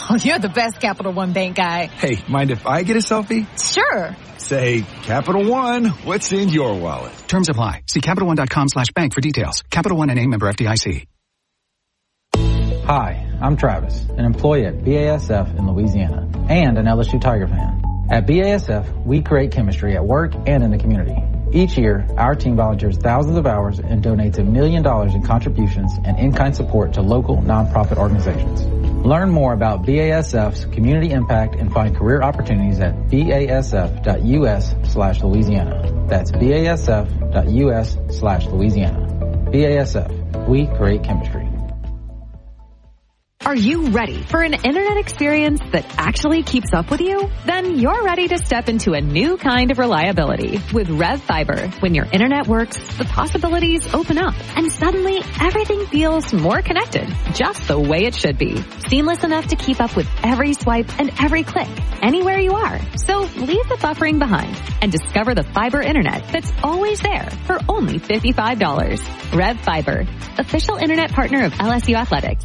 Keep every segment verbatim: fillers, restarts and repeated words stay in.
Oh, you're the best Capital One Bank guy. Hey, mind if I get a selfie? Sure. Say, Capital One, what's in your wallet? Terms apply. See CapitalOne.com slash bank for details. Capital One N A, member F D I C. Hi, I'm Travis, an employee at B A S F in Louisiana and an L S U Tiger fan. At B A S F, we create chemistry at work and in the community. Each year, our team volunteers thousands of hours and donates a million dollars in contributions and in-kind support to local nonprofit organizations. Learn more about B A S F's community impact and find career opportunities at basf.us slash Louisiana. That's basf.us slash Louisiana. B A S F, we create chemistry. Are you ready for an internet experience that actually keeps up with you? Then you're ready to step into a new kind of reliability with Rev Fiber. When your internet works, the possibilities open up, and suddenly everything feels more connected, just the way it should be. Seamless enough to keep up with every swipe and every click, anywhere you are. So leave the buffering behind and discover the fiber internet that's always there for only fifty-five dollars. Rev Fiber, official internet partner of L S U Athletics.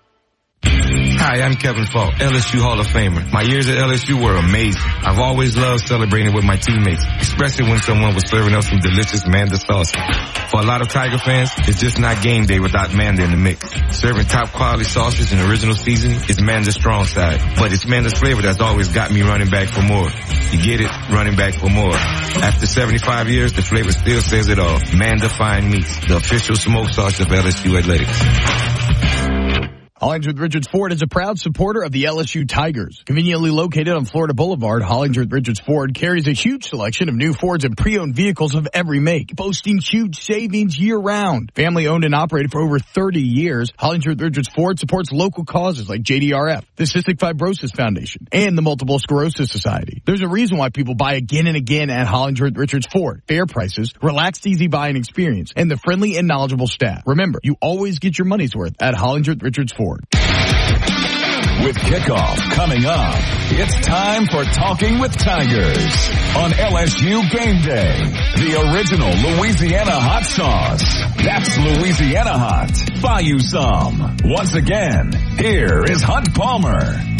Hi, I'm Kevin Falk, L S U Hall of Famer. My years at L S U were amazing. I've always loved celebrating with my teammates, especially when someone was serving up some delicious Manda sauce. For a lot of Tiger fans, it's just not game day without Manda in the mix. Serving top quality sauces and original seasoning is Manda's strong side, but it's Manda's flavor that's always got me running back for more. You get it? Running back for more. After seventy-five years, the flavor still says it all. Manda Fine Meats, the official smoke sauce of L S U Athletics. Hollinger Richards Ford is a proud supporter of the L S U Tigers. Conveniently located on Florida Boulevard, Hollinger Richards Ford carries a huge selection of new Fords and pre-owned vehicles of every make, boasting huge savings year-round. Family owned and operated for over thirty years, Hollinger Richards Ford supports local causes like J D R F, the Cystic Fibrosis Foundation, and the Multiple Sclerosis Society. There's a reason why people buy again and again at Hollinger Richards Ford. Fair prices, relaxed, easy buying experience, and the friendly and knowledgeable staff. Remember, you always get your money's worth at Hollinger Richards Ford. With kickoff coming up, it's time for Talking with Tigers on L S U Game Day. The original Louisiana hot sauce. That's Louisiana hot. Buy you some. Once again, here is Hunt Palmer.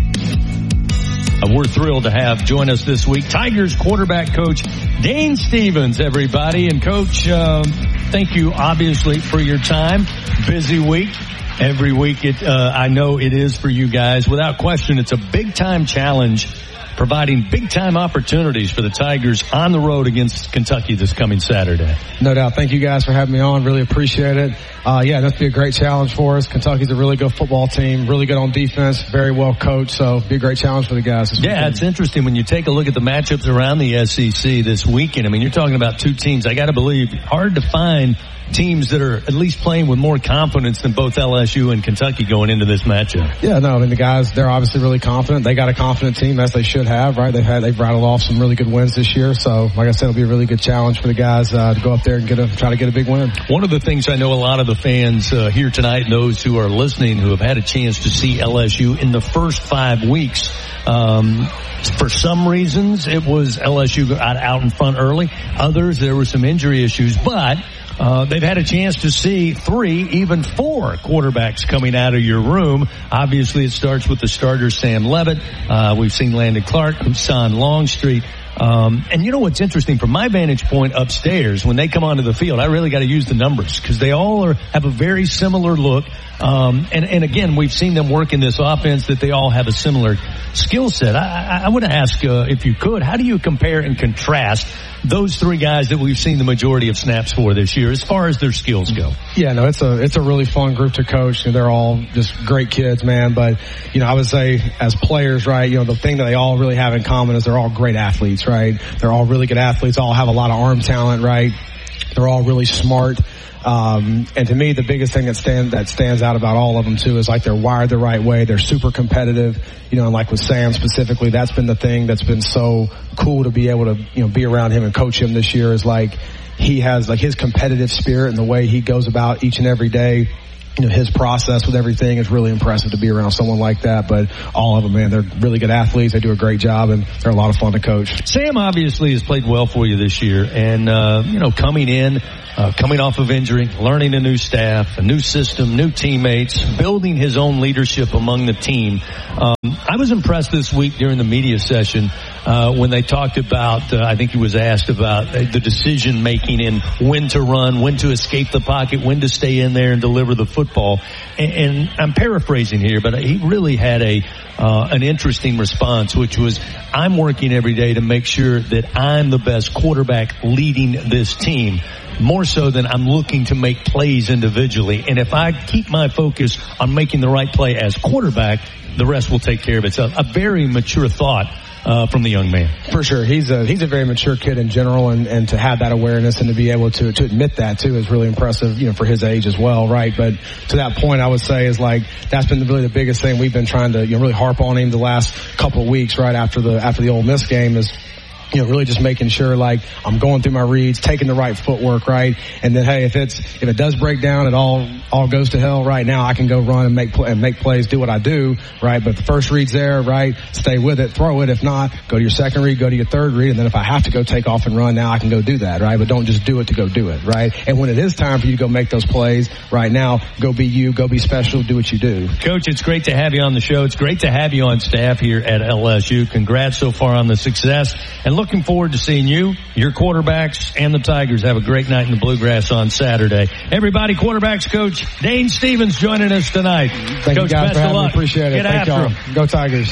Uh, we're thrilled to have join us this week Tigers quarterback coach Dane Stevens, everybody. And Coach, um, thank you obviously for your time. Busy week. Every week, it, uh, I know it is for you guys. Without question, it's a big-time challenge, providing big-time opportunities for the Tigers on the road against Kentucky this coming Saturday. No doubt. Thank you guys for having me on. Really appreciate it. Uh, yeah, that's be a great challenge for us. Kentucky's a really good football team, really good on defense, very well coached, so be a great challenge for the guys this Yeah, weekend. It's interesting when you take a look at the matchups around the S E C this weekend. I mean, you're talking about two teams. I got to believe hard to find teams that are at least playing with more confidence than both L S U and Kentucky going into this matchup. Yeah, no, I mean, the guys, they're obviously really confident. They got a confident team, as they should have, right? They've had, they've rattled off some really good wins this year. So, like I said, it'll be a really good challenge for the guys, uh, to go up there and get a, try to get a big win. One of the things I know a lot of the fans, uh, here tonight and those who are listening who have had a chance to see L S U in the first five weeks, um, for some reasons it was L S U got out in front early. Others, there were some injury issues, but Uh, they've had a chance to see three, even four quarterbacks coming out of your room. Obviously, it starts with the starter, Sam Levitt. Uh, we've seen Landon Clark, Hassan Longstreet. Um, and you know what's interesting from my vantage point upstairs, when they come onto the field, I really got to use the numbers because they all are, have a very similar look. Um, and, and again, we've seen them work in this offense that they all have a similar skill set. I, I, I want to ask, uh, if you could, how do you compare and contrast those three guys that we've seen the majority of snaps for this year as far as their skills go? Yeah, no, it's a, it's a really fun group to coach. And they're all just great kids, man. But, you know, I would say as players, right, you know, the thing that they all really have in common is they're all great athletes, right? They're all really good athletes, all have a lot of arm talent, right? They're all really smart. Um, and to me, the biggest thing that stand, that stands out about all of them too is like they're wired the right way. They're super competitive, you know, and like with Sam specifically, that's been the thing that's been so cool to be able to, you know, be around him and coach him this year is like he has like his competitive spirit and the way he goes about each and every day. You know, his process with everything is really impressive to be around someone like that. But all of them, man, they're really good athletes. They do a great job, and they're a lot of fun to coach. Sam obviously has played well for you this year. And, uh, you know, coming in, uh, coming off of injury, learning a new staff, a new system, new teammates, building his own leadership among the team. Um, I was impressed this week during the media session uh, when they talked about, uh, I think he was asked about uh, the decision making in when to run, when to escape the pocket, when to stay in there and deliver the football. And, and I'm paraphrasing here, but he really had a uh, an interesting response, which was, I'm working every day to make sure that I'm the best quarterback leading this team, more so than I'm looking to make plays individually. And if I keep my focus on making the right play as quarterback, the rest will take care of itself. A very mature thought uh, from the young man. For sure. He's a he's a very mature kid in general, and, and to have that awareness and to be able to, to admit that, too, is really impressive, you know, for his age as well, right? But to that point, I would say is like, that's been really the biggest thing we've been trying to, you know, really harp on him the last couple of weeks, right, after the after the Ole Miss game is, you know, really just making sure, like, I'm going through my reads, taking the right footwork, right? And then, hey, if it's, if it does break down, it all, all goes to hell right now, I can go run and make, pl- and make plays, do what I do, right? But the first read's there, right? Stay with it, throw it. If not, go to your second read, go to your third read. And then if I have to go take off and run, now I can go do that, right? But don't just do it to go do it, right? And when it is time for you to go make those plays, right now, go be you, go be special, do what you do. Coach, it's great to have you on the show. It's great to have you on staff here at L S U. Congrats so far on the success, and looking forward to seeing you, your quarterbacks, and the Tigers have a great night in the Bluegrass on Saturday. Everybody, quarterbacks coach Dane Stevens joining us tonight. Thank Coach, you guys best for having of luck. me. Appreciate it. Get Thank after y'all. them. Go Tigers.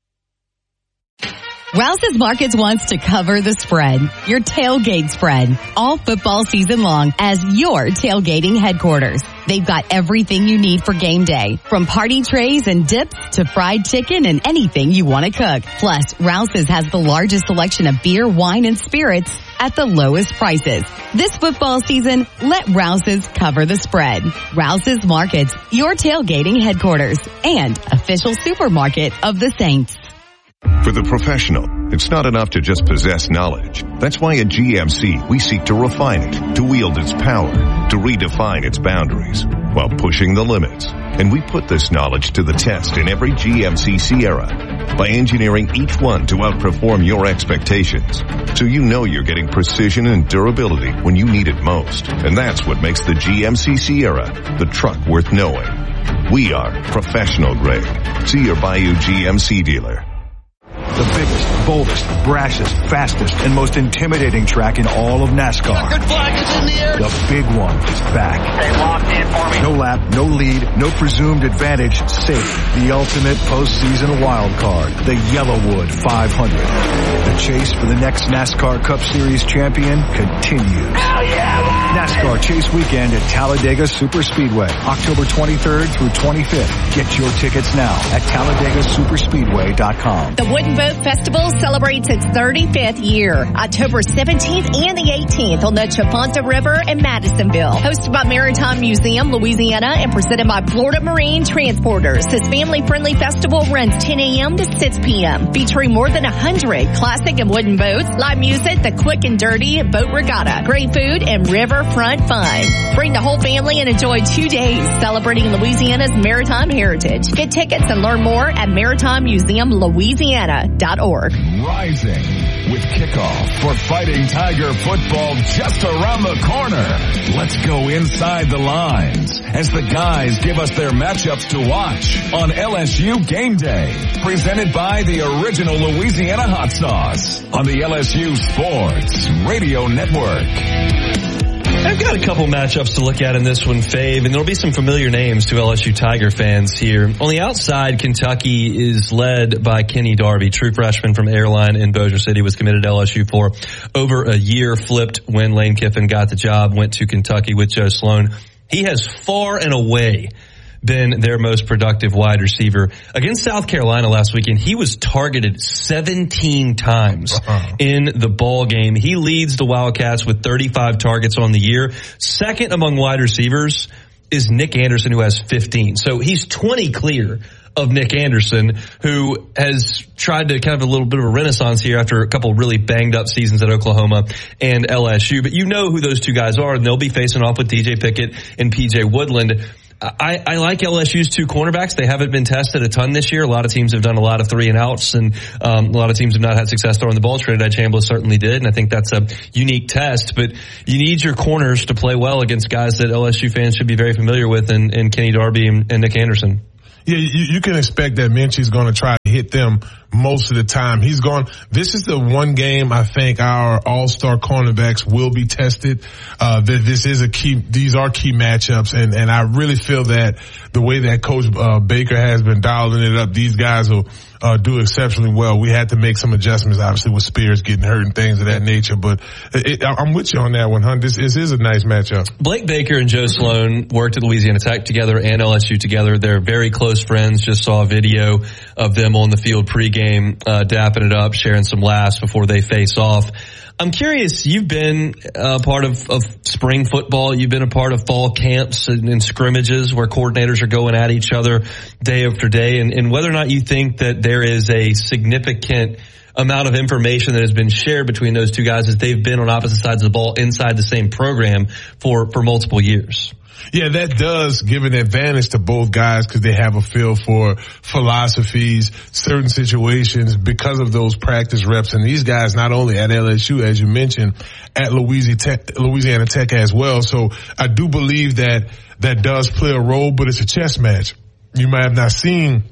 Rouse's Markets wants to cover the spread, your tailgate spread, all football season long as your tailgating headquarters. They've got everything you need for game day, from party trays and dips to fried chicken and anything you want to cook. Plus, Rouse's has the largest selection of beer, wine, and spirits at the lowest prices. This football season, let Rouse's cover the spread. Rouse's Markets, your tailgating headquarters and official supermarket of the Saints. For the professional, it's not enough to just possess knowledge. That's why at G M C, we seek to refine it, to wield its power, to redefine its boundaries, while pushing the limits. And we put this knowledge to the test in every G M C Sierra by engineering each one to outperform your expectations. So you know you're getting precision and durability when you need it most. And that's what makes the G M C Sierra the truck worth knowing. We are professional grade. See your Bayou G M C dealer. The biggest, boldest, brashest, fastest, and most intimidating track in all of NASCAR. Good flag is in the air. The big one is back. Stay locked in for me. No lap, no lead, no presumed advantage, safe. The ultimate postseason wild card. The Yellowwood five hundred. The chase for the next NASCAR Cup Series champion continues. Hell yeah! NASCAR Chase Weekend at Talladega Superspeedway, October twenty-third through twenty-fifth. Get your tickets now at Talladega Superspeedway dot com. The Wooden Boat Festival celebrates its thirty-fifth year, October seventeenth and the eighteenth on the Chaponta River in Madisonville. Hosted by Maritime Museum, Louisiana, and presented by Florida Marine Transporters. This family-friendly festival runs ten a.m. to six p.m., featuring more than one hundred classic and wooden boats, live music, the quick and dirty boat regatta, great food, and riverfront fun. Bring the whole family and enjoy two days celebrating Louisiana's maritime heritage. Get tickets and learn more at maritime museum louisiana dot org. Rising with kickoff for Fighting Tiger football just around the corner. Let's go inside the lines as the guys give us their matchups to watch on L S U Game Day. Presented by the original Louisiana hot sauce on the L S U Sports Radio Network. I've got a couple matchups to look at in this one, Fave, and there'll be some familiar names to L S U Tiger fans here. On the outside, Kentucky is led by Kenny Darby, true freshman from Airline in Bossier City, was committed to L S U for over a year, flipped when Lane Kiffin got the job, went to Kentucky with Joe Sloan. He has far and away been their most productive wide receiver. Against South Carolina last weekend, he was targeted seventeen times uh-huh. in the ball game. He leads the Wildcats with thirty-five targets on the year. Second among wide receivers is Nick Anderson, who has fifteen. So he's twenty clear of Nick Anderson, who has tried to kind of a little bit of a renaissance here after a couple really banged up seasons at Oklahoma and L S U. But you know who those two guys are, and they'll be facing off with D J Pickett and P J Woodland. I, I like L S U's two cornerbacks. They haven't been tested a ton this year. A lot of teams have done a lot of three and outs, and um, a lot of teams have not had success throwing the ball. Trinidad Chambliss certainly did, and I think that's a unique test. But you need your corners to play well against guys that L S U fans should be very familiar with, and, and Kenny Darby and, and Nick Anderson. Yeah, you, you can expect that Minchie's going to try to hit them most of the time. He's gone. This is the one game I think our all-star cornerbacks will be tested. Uh, that this is a key, these are key matchups. And, and I really feel that the way that Coach uh, Baker has been dialing it up, these guys will uh, do exceptionally well. We had to make some adjustments, obviously, with Spears getting hurt and things of that nature. But it, I'm with you on that one, Hunt. This, this is a nice matchup. Blake Baker and Joe Sloan worked at Louisiana Tech together and L S U together. They're very close friends. Just saw a video of them on the field pregame, uh, dapping it up, sharing some laughs before they face off. I'm curious, you've been a part of, of spring football. You've been a part of fall camps and, and scrimmages where coordinators are going at each other day after day, and, and whether or not you think that there is a significant amount of information that has been shared between those two guys as they've been on opposite sides of the ball inside the same program for, for multiple years. Yeah, that does give an advantage to both guys because they have a feel for philosophies, certain situations because of those practice reps. And these guys, not only at L S U, as you mentioned, at Louisiana Tech, Louisiana Tech as well. So I do believe that that does play a role, but it's a chess match. You might have not seen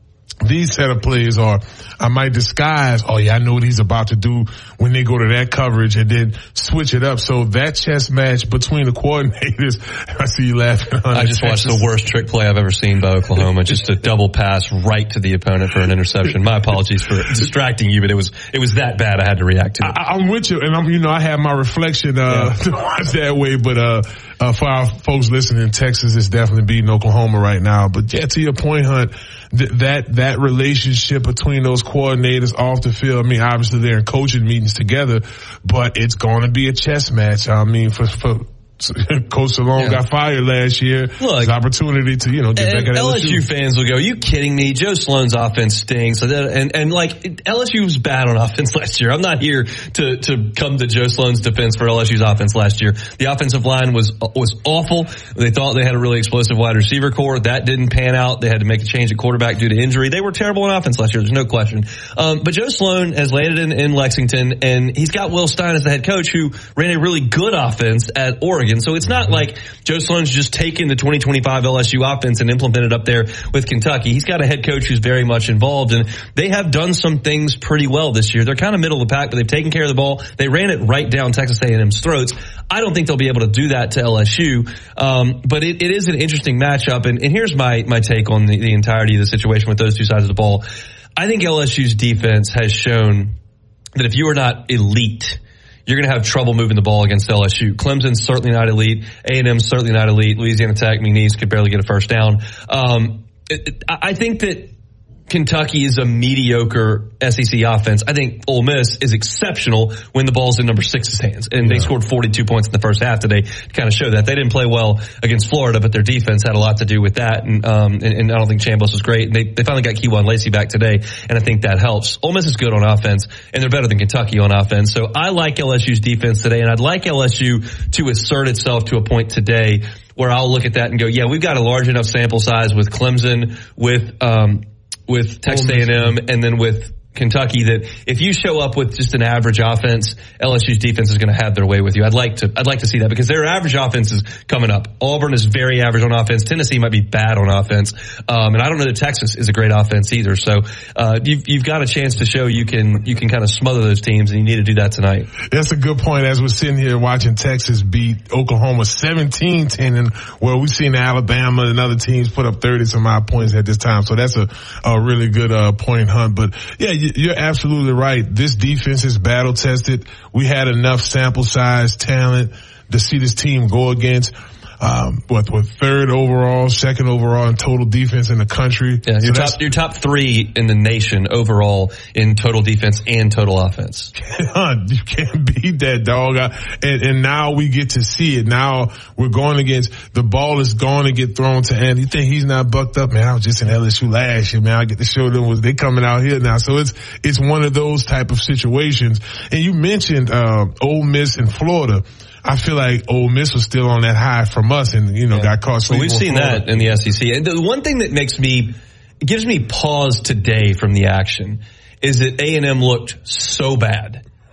these set of plays, or I might disguise, oh yeah, I know what he's about to do when they go to that coverage, and then switch it up. So that chess match between the coordinators, I see you laughing. I just watched the worst trick play I've ever seen by Oklahoma. Just a double pass right to the opponent for an interception. My apologies for distracting you, but it was it was that bad I had to react to it. I, I'm with you, and I'm you know I have my reflection uh yeah. to watch that way, but uh uh for our folks listening in Texas, it's definitely beating Oklahoma right now. But yeah, to your point, Hunt, th- that that relationship between those coordinators off the field, I mean, obviously they're in coaching meetings together, but it's going to be a chess match. I mean, for, for Coach Salone yeah. got fired last year. Look, his opportunity to, you know, get back at L S U. L S U Fans will go, are you kidding me? Joe Sloan's offense stinks. And, and like, L S U was bad on offense last year. I'm not here to, to come to Joe Sloan's defense for L S U's offense last year. The offensive line was, was awful. They thought they had a really explosive wide receiver core. That didn't pan out. They had to make a change at quarterback due to injury. They were terrible on offense last year. There's no question. Um, but Joe Sloan has landed in, in Lexington, and he's got Will Stein as the head coach, who ran a really good offense at Oregon. So it's not like Joe Sloan's just taken the twenty twenty-five L S U offense and implemented up there with Kentucky. He's got a head coach who's very much involved, and they have done some things pretty well this year. They're kind of middle of the pack, but they've taken care of the ball. They ran it right down Texas A and M's throats. I don't think they'll be able to do that to L S U, um, but it, it is an interesting matchup. And, and here's my, my take on the, the entirety of the situation with those two sides of the ball. I think L S U's defense has shown that if you are not elite, you're going to have trouble moving the ball against L S U. Clemson's certainly not elite. A and M's certainly not elite. Louisiana Tech, McNeese could barely get a first down. Um, it, it, I think that Kentucky is a mediocre S E C offense. I think Ole Miss is exceptional when the ball's in number six's hands. And yeah. they scored forty-two points in the first half today to kind of show that. They didn't play well against Florida, but their defense had a lot to do with that. And, um, and, and I don't think Chambos was great. And they, they finally got Kewan Lacey back today, and I think that helps. Ole Miss is good on offense, and they're better than Kentucky on offense. So I like L S U's defense today, and I'd like L S U to assert itself to a point today where I'll look at that and go, yeah, we've got a large enough sample size with Clemson, with, um, with Texas A and M, and then with Kentucky, that if you show up with just an average offense, L S U's defense is going to have their way with you. I'd like to, I'd like to see that because their average offense is coming up. Auburn is very average on offense. Tennessee might be bad on offense. Um, and I don't know that Texas is a great offense either. So, uh, you've, you've got a chance to show you can, you can kind of smother those teams, and you need to do that tonight. That's a good point. As we're sitting here watching Texas beat Oklahoma seventeen ten, and well, we've seen Alabama and other teams put up thirty some odd points at this time. So that's a, a really good, uh, point, Hunt. But yeah, you're absolutely right. This defense is battle tested. We had enough sample size, talent to see this team go against um what with third overall, second overall in total defense in the country. Yeah, so your top your top three in the nation overall in total defense and total offense. You can't beat that, dog. And, and now we get to see it. Now we're going against, the ball is going to get thrown to Andy. You think he's not bucked up? Man, I was just in L S U last year, man. I get to show them what they coming out here now. So it's it's one of those type of situations. And you mentioned uh Ole Miss and Florida. I feel like Ole Miss was still on that high from us, and you know yeah. got caught. Well, we've seen Florida. That in the S E C. And the one thing that makes me, it gives me pause today from the action, is that A and M looked so bad,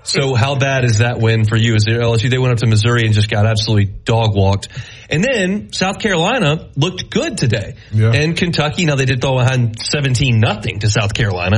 So how bad is that win for you? Is there L S U? They went up to Missouri and just got absolutely dog walked. And then South Carolina looked good today. Yeah. And Kentucky, now they did throw behind seventeen nothing to South Carolina.